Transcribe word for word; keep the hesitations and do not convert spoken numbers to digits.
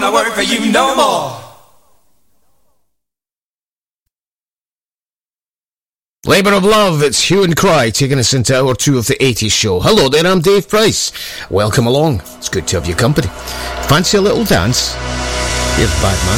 wanna work for you no more. Labour of Love, it's Hue and Cry, taking us into hour two of the eighties show. Hello there, I'm Dave Price. Welcome along. It's good to have your company. Fancy a little dance? Here's Bad Man.